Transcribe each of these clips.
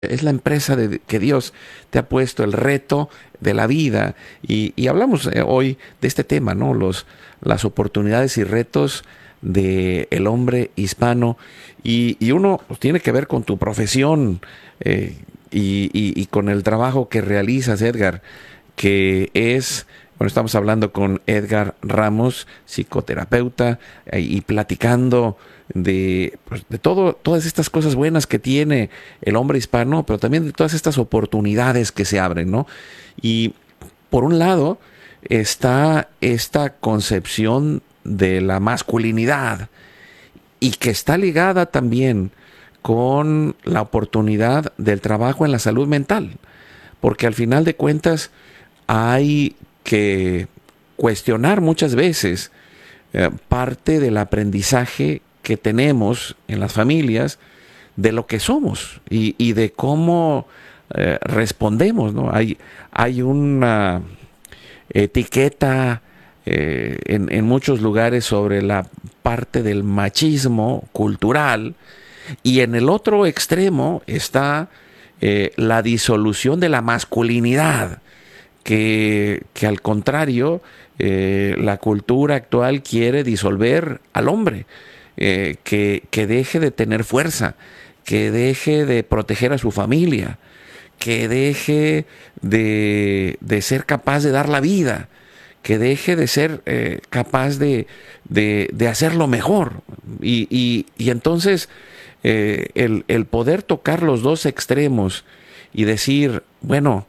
es la empresa que Dios te ha puesto, el reto de la vida. Y hablamos hoy de este tema, ¿no? Las oportunidades y retos del hombre hispano. Y uno pues, tiene que ver con tu profesión y con el trabajo que realizas, Edgar, que es... Bueno, estamos hablando con Edgar Ramos, psicoterapeuta, y platicando de, pues, de todo, todas estas cosas buenas que tiene el hombre hispano, pero también de todas estas oportunidades que se abren, ¿no? Y por un lado está esta concepción de la masculinidad y que está ligada también con la oportunidad del trabajo en la salud mental, porque al final de cuentas hay que cuestionar muchas veces parte del aprendizaje que tenemos en las familias de lo que somos y de cómo respondemos, ¿no? Hay una etiqueta en muchos lugares sobre la parte del machismo cultural y en el otro extremo está la disolución de la masculinidad que al contrario, la cultura actual quiere disolver al hombre, que deje de tener fuerza, que deje de proteger a su familia, que deje de ser capaz de dar la vida, que deje de ser capaz de hacerlo mejor. Y entonces el poder tocar los dos extremos y decir, bueno,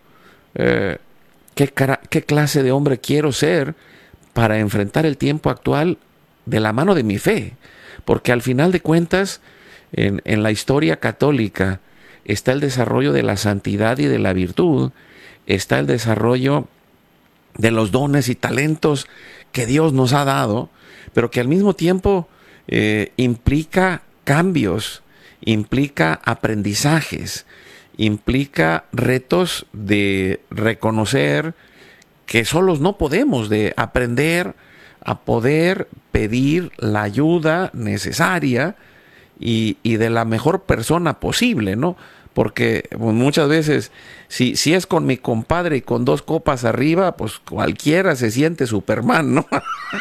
¿qué clase de hombre quiero ser para enfrentar el tiempo actual de la mano de mi fe? Porque al final de cuentas, en la historia católica está el desarrollo de la santidad y de la virtud, está el desarrollo de los dones y talentos que Dios nos ha dado, pero que al mismo tiempo implica cambios, implica aprendizajes, implica retos de reconocer que solos no podemos, de aprender a poder pedir la ayuda necesaria y de la mejor persona posible, ¿no? Porque pues, muchas veces, si es con mi compadre y con dos copas arriba, pues cualquiera se siente Superman, ¿no?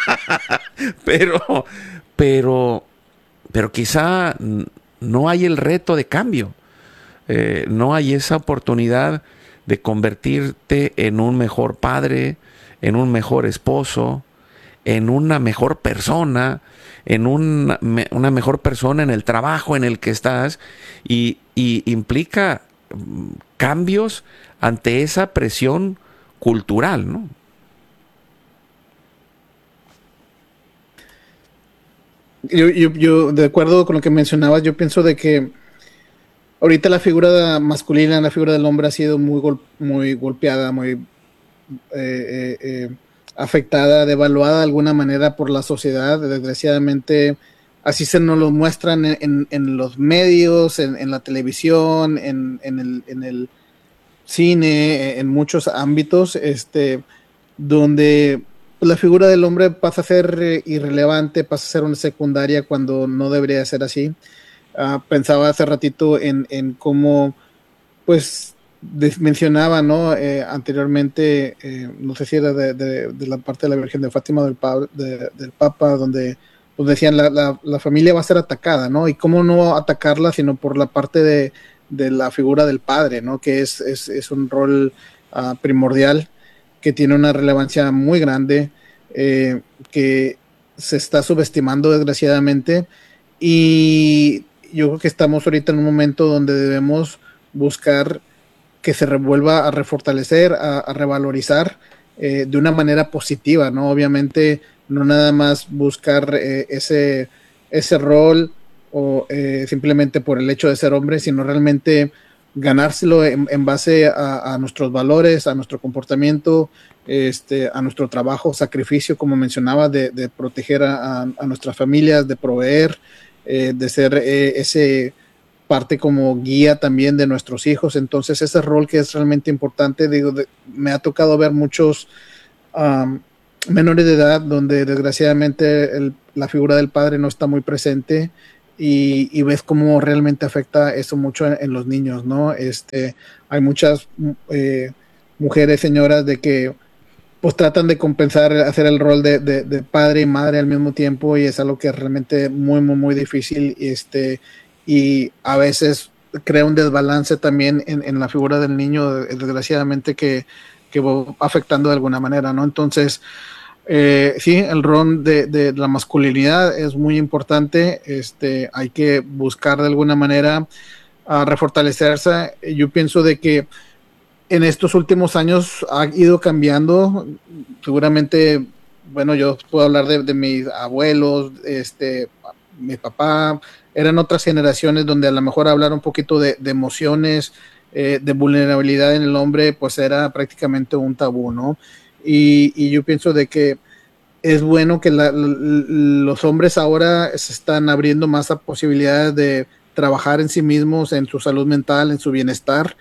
pero, pero, pero quizá no hay el reto de cambio. No hay esa oportunidad de convertirte en un mejor padre, en un mejor esposo, en una mejor persona, en una mejor persona en el trabajo en el que estás y implica cambios ante esa presión cultural, ¿no? Yo, de acuerdo con lo que mencionabas, yo pienso de que ahorita la figura masculina, la figura del hombre ha sido muy golpeada, muy afectada, devaluada de alguna manera por la sociedad. Desgraciadamente, así se nos lo muestran en los medios, en la televisión, en el cine, en muchos ámbitos, donde la figura del hombre pasa a ser irrelevante, pasa a ser una secundaria cuando no debería ser así. Pensaba hace ratito en cómo, pues, mencionaba, ¿no? Anteriormente, no sé si era de la parte de la Virgen de Fátima del Papa, donde pues decían la familia va a ser atacada, ¿no? Y cómo no atacarla, sino por la parte de la figura del padre, ¿no? Que es un rol primordial, que tiene una relevancia muy grande, que se está subestimando desgraciadamente, y yo creo que estamos ahorita en un momento donde debemos buscar que se vuelva a refortalecer, a revalorizar de una manera positiva, ¿no? Obviamente no nada más buscar ese rol o simplemente por el hecho de ser hombre, sino realmente ganárselo en base a nuestros valores, a nuestro comportamiento, a nuestro trabajo, sacrificio, como mencionaba, de proteger a nuestras familias, de proveer, de ser ese parte como guía también de nuestros hijos. Entonces ese rol que es realmente importante, digo, me ha tocado ver muchos menores de edad donde desgraciadamente la figura del padre no está muy presente, y ves cómo realmente afecta eso mucho en los niños, ¿no? Hay muchas mujeres, señoras, de que pues tratan de compensar, hacer el rol de padre y madre al mismo tiempo, y es algo que es realmente muy, muy, muy difícil, y a veces crea un desbalance también en la figura del niño, desgraciadamente, que va afectando de alguna manera, ¿no? Entonces, sí, el rol de la masculinidad es muy importante. Hay que buscar de alguna manera a refortalecerse. Yo pienso de que en estos últimos años ha ido cambiando. Seguramente, bueno, yo puedo hablar de mis abuelos, mi papá, eran otras generaciones donde a lo mejor hablar un poquito de emociones, de vulnerabilidad en el hombre, pues era prácticamente un tabú, ¿no? Y yo pienso de que es bueno que los hombres ahora se están abriendo más a posibilidades de trabajar en sí mismos, en su salud mental, en su bienestar,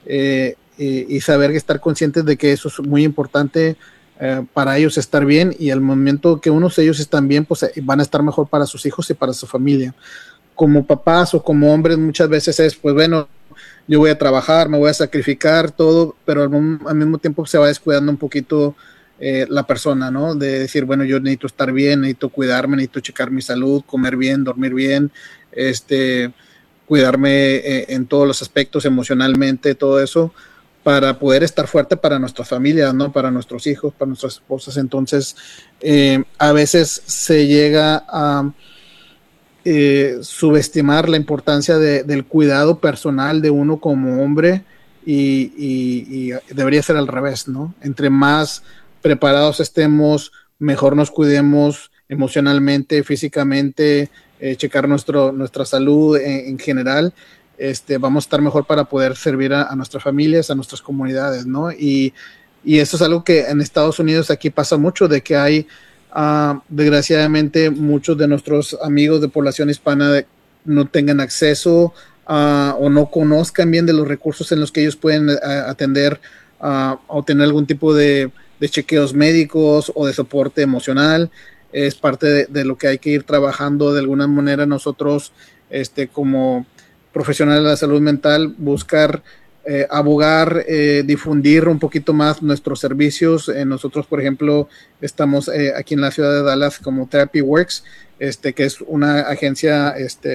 y saber estar conscientes de que eso es muy importante para ellos estar bien, y al momento que unos de ellos están bien, pues van a estar mejor para sus hijos y para su familia. Como papás o como hombres muchas veces es, pues bueno, yo voy a trabajar, me voy a sacrificar todo, pero al mismo tiempo se va descuidando un poquito la persona, ¿no? De decir, bueno, yo necesito estar bien, necesito cuidarme, necesito checar mi salud, comer bien, dormir bien, cuidarme en todos los aspectos, emocionalmente, todo eso, para poder estar fuerte para nuestras familias, ¿no? Para nuestros hijos, para nuestras esposas. Entonces, a veces se llega a subestimar la importancia del cuidado personal de uno como hombre, y debería ser al revés, ¿no? Entre más preparados estemos, mejor nos cuidemos emocionalmente, físicamente, checar nuestra salud en general, vamos a estar mejor para poder servir a nuestras familias, a nuestras comunidades, ¿no? Y eso es algo que en Estados Unidos aquí pasa mucho, de que hay desgraciadamente muchos de nuestros amigos de población hispana no tengan acceso o no conozcan bien de los recursos en los que ellos pueden atender o tener algún tipo de chequeos médicos o de soporte emocional. Es parte de lo que hay que ir trabajando de alguna manera nosotros, como profesionales de la salud mental, buscar abogar, difundir un poquito más nuestros servicios. Nosotros, por ejemplo, estamos aquí en la ciudad de Dallas como Therapy Works, que es una agencia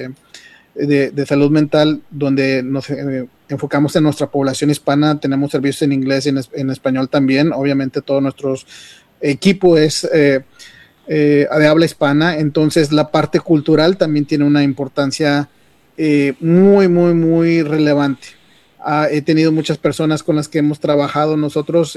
de salud mental donde nos enfocamos en nuestra población hispana. Tenemos servicios en inglés y en español también. Obviamente todo nuestro equipo es de habla hispana, entonces la parte cultural también tiene una importancia muy, muy, muy relevante. He tenido muchas personas con las que hemos trabajado nosotros,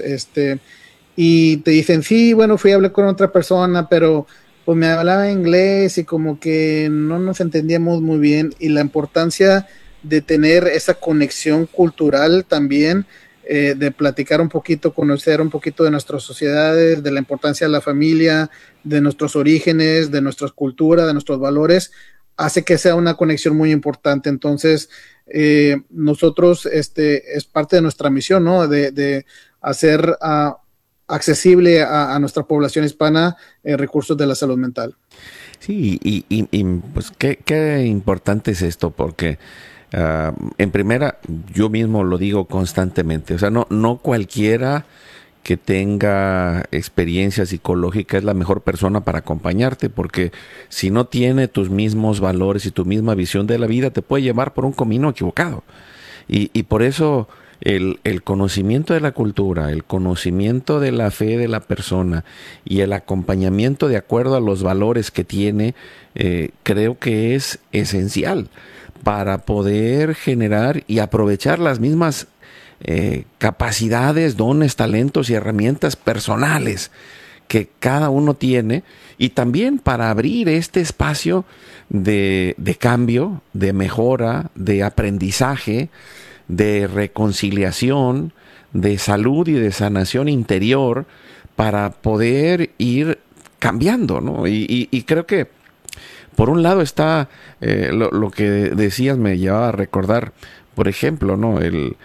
y te dicen, sí, bueno, fui a hablar con otra persona, pero pues me hablaba inglés y como que no nos entendíamos muy bien, y la importancia de tener esa conexión cultural también, de platicar un poquito, conocer un poquito de nuestras sociedades, de la importancia de la familia, de nuestros orígenes, de nuestras culturas, de nuestros valores, hace que sea una conexión muy importante. Entonces, nosotros, es parte de nuestra misión, ¿no? De hacer accesible a nuestra población hispana recursos de la salud mental. Sí, pues qué importante es esto, porque en primera, yo mismo lo digo constantemente, o sea, no cualquiera que tenga experiencia psicológica es la mejor persona para acompañarte, porque si no tiene tus mismos valores y tu misma visión de la vida, te puede llevar por un camino equivocado. Y por eso el conocimiento de la cultura, el conocimiento de la fe de la persona y el acompañamiento de acuerdo a los valores que tiene, creo que es esencial para poder generar y aprovechar las mismas capacidades, dones, talentos y herramientas personales que cada uno tiene, y también para abrir este espacio de cambio, de mejora, de aprendizaje, de reconciliación, de salud y de sanación interior, para poder ir cambiando, ¿no? Y creo que por un lado está lo que decías, me llevaba a recordar, por ejemplo, ¿no?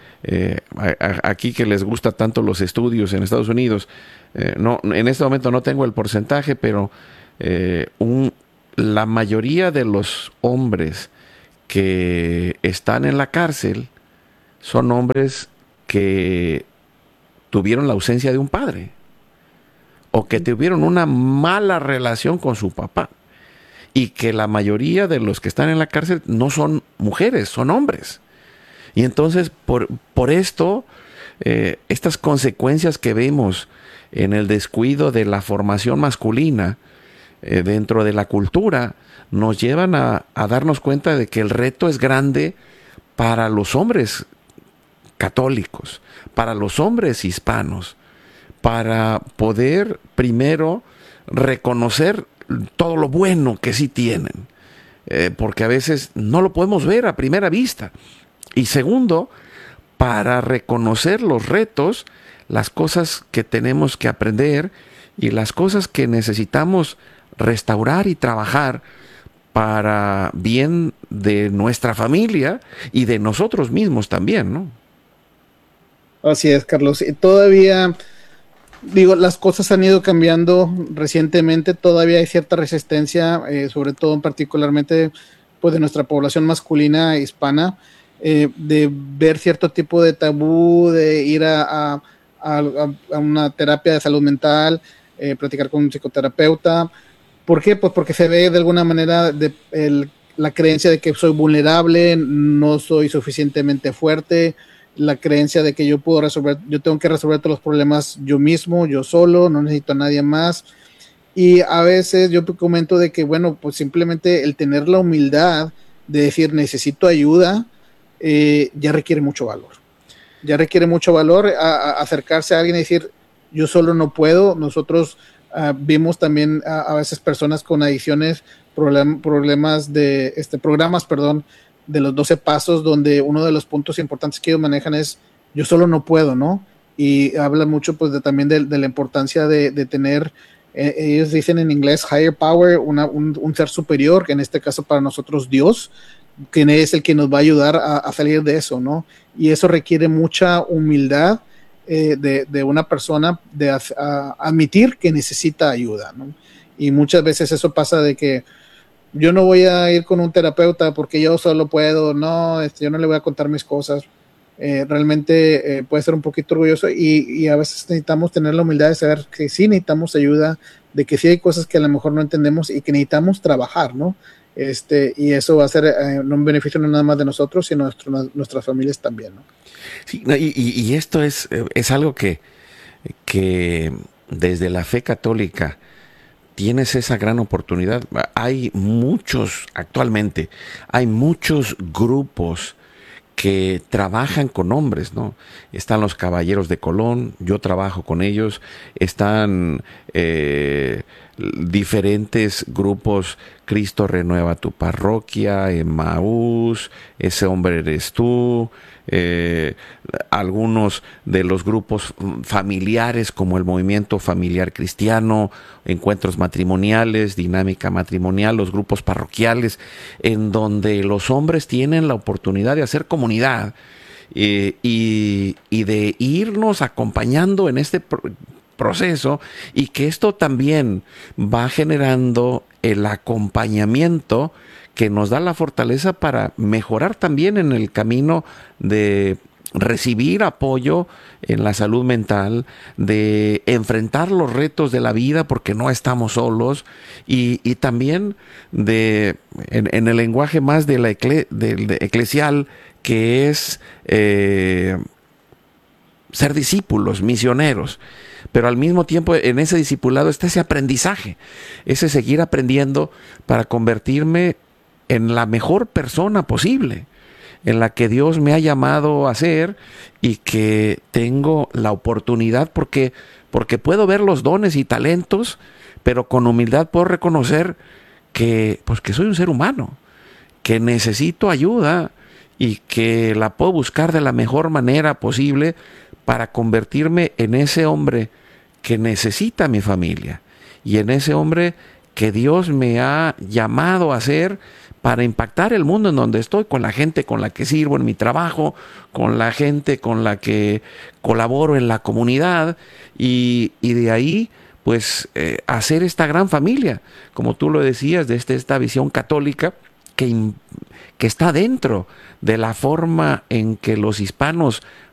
Aquí que les gusta tanto los estudios en Estados Unidos, no, en este momento no tengo el porcentaje, pero la mayoría de los hombres que están en la cárcel son hombres que tuvieron la ausencia de un padre o que tuvieron una mala relación con su papá, y que la mayoría de los que están en la cárcel no son mujeres, son hombres. Y entonces por esto, estas consecuencias que vemos en el descuido de la formación masculina dentro de la cultura nos llevan a darnos cuenta de que el reto es grande para los hombres católicos, para los hombres hispanos, para poder primero reconocer todo lo bueno que sí tienen, porque a veces no lo podemos ver a primera vista. Y segundo, para reconocer los retos, las cosas que tenemos que aprender y las cosas que necesitamos restaurar y trabajar para bien de nuestra familia y de nosotros mismos también, ¿no? Así es, Carlos. Y todavía, digo, las cosas han ido cambiando recientemente, todavía hay cierta resistencia, sobre todo particularmente pues, de nuestra población masculina hispana, de ver cierto tipo de tabú, de ir a una terapia de salud mental, platicar con un psicoterapeuta. ¿Por qué? Pues porque se ve de alguna manera la creencia de que soy vulnerable, no soy suficientemente fuerte, la creencia de que yo tengo que resolver todos los problemas yo mismo, yo solo, no necesito a nadie más. Y a veces yo comento de que, bueno, pues simplemente el tener la humildad de decir necesito ayuda, ya requiere mucho valor. Ya requiere mucho valor acercarse a alguien y decir, yo solo no puedo. Nosotros vimos también a veces personas con adicciones, programas de los 12 pasos, donde uno de los puntos importantes que ellos manejan es yo solo no puedo, ¿no? Y hablan mucho pues también de la importancia de tener, ellos dicen en inglés higher power, un ser superior, que en este caso para nosotros Dios, quien es el que nos va a ayudar a salir de eso, ¿no? Y eso requiere mucha humildad de una persona de admitir que necesita ayuda, ¿no? Y muchas veces eso pasa de que yo no voy a ir con un terapeuta porque yo solo puedo, no, yo no le voy a contar mis cosas. Realmente puede ser un poquito orgulloso y a veces necesitamos tener la humildad de saber que sí necesitamos ayuda, de que sí hay cosas que a lo mejor no entendemos y que necesitamos trabajar, ¿no? Y eso va a ser un beneficio no nada más de nosotros, sino nuestras familias también, ¿no? Sí, y esto es algo que desde la fe católica tienes esa gran oportunidad. Actualmente hay muchos grupos que trabajan con hombres, ¿no? Están los Caballeros de Colón, yo trabajo con ellos, están diferentes grupos, Cristo Renueva Tu Parroquia, Emmaús, Ese Hombre Eres Tú, algunos de los grupos familiares como el Movimiento Familiar Cristiano, Encuentros Matrimoniales, Dinámica Matrimonial, los grupos parroquiales, en donde los hombres tienen la oportunidad de hacer comunidad y de irnos acompañando en este proceso, y que esto también va generando el acompañamiento que nos da la fortaleza para mejorar también en el camino de recibir apoyo en la salud mental, de enfrentar los retos de la vida porque no estamos solos, y también en el lenguaje más de eclesial, que es ser discípulos, misioneros. Pero al mismo tiempo en ese discipulado está ese aprendizaje, ese seguir aprendiendo para convertirme en la mejor persona posible, en la que Dios me ha llamado a ser, y que tengo la oportunidad porque puedo ver los dones y talentos, pero con humildad puedo reconocer que soy un ser humano, que necesito ayuda y que la puedo buscar de la mejor manera posible para convertirme en ese hombre que necesita mi familia y en ese hombre que Dios me ha llamado a ser para impactar el mundo en donde estoy, con la gente con la que sirvo en mi trabajo, con la gente con la que colaboro en la comunidad, y de ahí pues hacer esta gran familia, como tú lo decías, de esta visión católica que está dentro de la forma en que los hispanos